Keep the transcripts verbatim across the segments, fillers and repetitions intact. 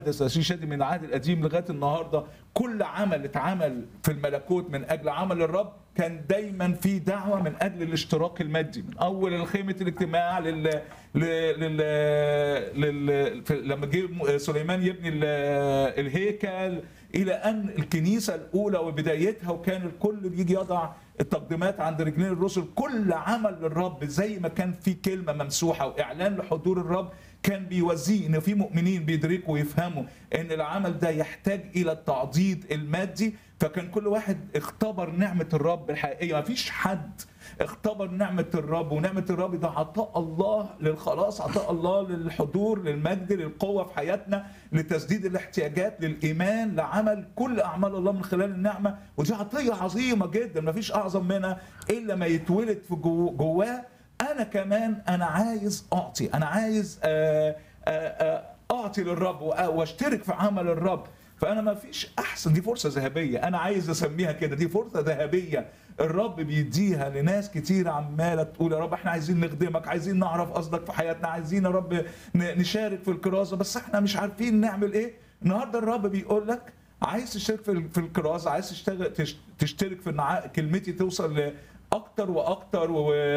شادي من العهد القديم لغايه النهارده، كل عمل اتعمل في الملكوت من اجل عمل الرب كان دايما في دعوه من اجل الاشتراك المادي، من اول خيمه الاجتماع لل لل, لل... لل... لما جه سليمان يبني الهيكل الى ان الكنيسه الاولى وبدايتها، وكان الكل بيجي يضع التقديمات عند رجلين الرسل. كل عمل للرب زي ما كان في كلمه ممسوحه واعلان لحضور الرب كان بيوزيه ان في مؤمنين بيدركوا ويفهموا ان العمل ده يحتاج الى التعضيد المادي. فكان كل واحد اختبر نعمه الرب الحقيقيه. ما فيش حد اختبر نعمه الرب، ونعمه الرب ده عطاء الله للخلاص، عطاء الله للحضور، للمجد، للقوه في حياتنا، لتسديد الاحتياجات، للايمان، لعمل كل اعمال الله من خلال النعمه. ودي عطيه عظيمه جدا ما فيش اعظم منها الا ما يتولد في جو جواه. انا كمان انا عايز اعطي، انا عايز اعطي للرب واشترك في عمل الرب. فانا ما فيش احسن، دي فرصه ذهبيه، انا عايز اسميها كده، دي فرصه ذهبيه الرب بيديها لناس كتير عماله تقول يا رب احنا عايزين نخدمك، عايزين نعرف قصدك في حياتنا، عايزين يا رب نشارك في الكرازه، بس احنا مش عارفين نعمل ايه. النهارده الرب بيقول لك عايز تشترك في الكرازه، عايز تشتغل تشترك في ان كلمتي توصل ل اكتر واكتر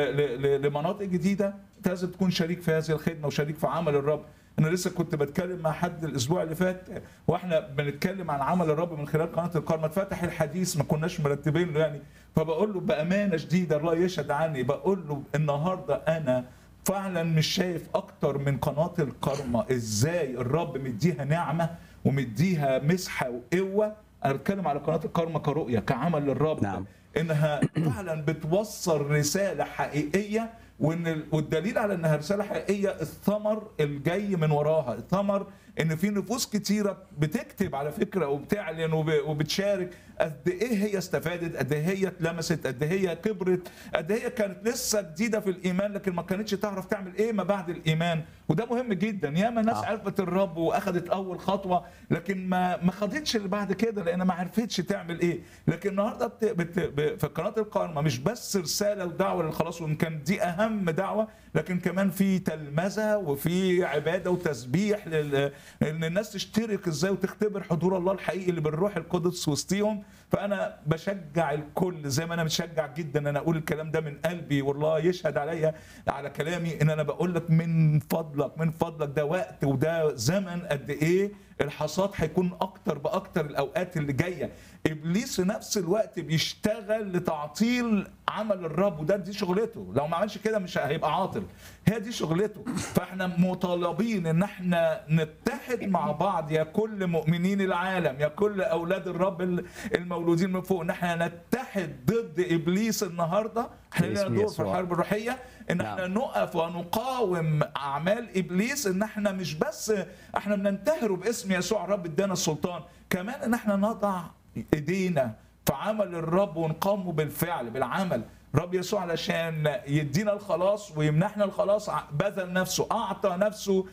ولمناطق جديده، لازم تكون شريك في هذه الخدمه وشريك في عمل الرب. انا لسه كنت بتكلم مع حد الاسبوع اللي فات واحنا بنتكلم عن عمل الرب من خلال قناه الكرمة، اتفتح الحديث ما كناش مرتبين له يعني، فبقول له بامانه شديده الله يشهد عني، بقول له النهارده انا فعلا مش شايف اكتر من قناه الكرمة ازاي الرب مديها نعمه ومديها مسحه وقوه. انا بتكلم على قناه الكرمة كرؤيه، كعمل للرب. نعم. انها فعلا بتوصل رساله حقيقيه، وان والدليل على انها رساله حقيقيه الثمر الجاي من وراها، الثمر ان في نفوس كتيره بتكتب على فكره وبتعلن وبتشارك قد ايه هي استفادت، قد ايه هي اتلمست، قد ايه هي كبرت، قد ايه هي كانت لسه جديده في الايمان لكن ما كانتش تعرف تعمل ايه ما بعد الايمان. وده مهم جدا. ياما ناس آه. عرفت الرب واخذت اول خطوه لكن ما ما خدتش اللي بعد كده لان ما عرفتش تعمل ايه. لكن النهارده بت... بت... في قناه الكرمة مش بس رساله ودعوه للخلاص، وان كان دي اهم دعوه، لكن كمان في تلمذه وفي عباده وتسبيح لل... ان الناس تشترك ازاي وتختبر حضور الله الحقيقي اللي بالروح القدس وسطيهم. فانا بشجع الكل زي ما انا متشجع جدا انا اقول الكلام ده من قلبي، والله يشهد عليا على كلامي ان انا بقول لك من فضلك من فضلك ده وقت وده زمن قد ايه الحصاد هيكون اكتر باكتر الاوقات اللي جايه. ابليس في نفس الوقت بيشتغل لتعطيل عمل الرب، وده دي شغلته، لو ما عملش كده مش هيبقى عاطل، هي دي شغلته. فاحنا مطالبين ان احنا نتحد مع بعض يا كل مؤمنين العالم، يا كل اولاد الرب المولودين من فوق، ان احنا نتحد ضد ابليس النهارده. احنا لنا دور في الحرب الروحيه ان احنا نقف ونقاوم اعمال ابليس، ان احنا مش بس احنا بننتهره باسم يسوع الرب ادانا السلطان، كمان ان احنا نضع ايدينا في عمل الرب ونقاومه بالفعل بالعمل. رب يسوع علشان يدينا الخلاص ويمنحنا الخلاص بذل نفسه، اعطى نفسه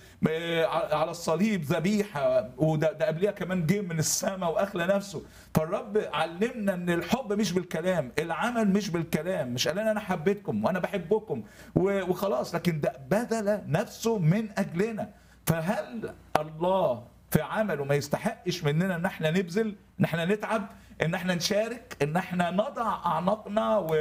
على الصليب ذبيحه، وده ده قبلها كمان جه من السماء واخلى نفسه. فالرب علمنا ان الحب مش بالكلام، العمل مش بالكلام، مش قال لنا انا حبيتكم وانا بحبكم وخلاص، لكن ده بذل نفسه من اجلنا. فهل الله في عمله ما يستحقش مننا ان احنا نبذل، ان احنا نتعب، ان احنا نشارك، ان احنا نضع اعناقنا و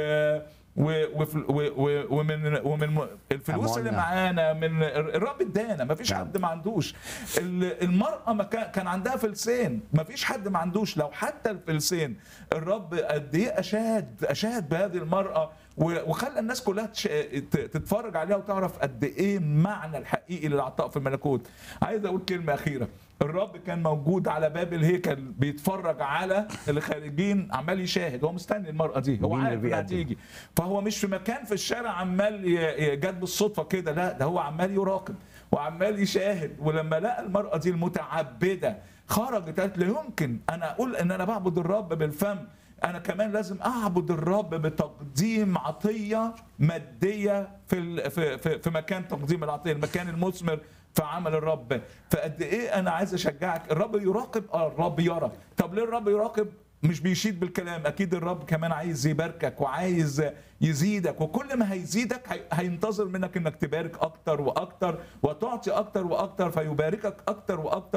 ومن ومن الفلوس اللي معانا من الرب ادانا. ما فيش حد ما عندوش. المرأة ما كان عندها فلسين، ما فيش حد ما عندوش، لو حتى الفلسين الرب قد ايه اشاد اشاد بهذه المرأة وخلى الناس كلها تتفرج عليها وتعرف قد ايه معنى الحقيقي للعطاء في الملكوت. عايز اقول كلمة اخيرة. الرب كان موجود على باب الهيكل بيتفرج على اللي خارجين، عمال يشاهد، هو مستني المرأة دي، هو عارف انها هتيجي، فهو مش في مكان في الشارع عمال جت بالصدفة كده، لا ده هو عمال يراقب وعمال يشاهد. ولما لقى المرأة دي المتعبدة خرجت قالت لا يمكن انا اقول ان انا بعبد الرب بالفم، انا كمان لازم اعبد الرب بتقديم عطيه ماديه في في في مكان تقديم العطيه، المكان المثمر في عمل الرب. فقد ايه انا عايز اشجعك. الرب يراقب، اه الرب يرى. طب ليه الرب يراقب؟ مش بيشيد بالكلام، اكيد الرب كمان عايز يباركك وعايز يزيدك، وكل ما هيزيدك هينتظر منك انك تبارك اكتر واكتر وتعطي اكتر واكتر، فيباركك اكتر واكتر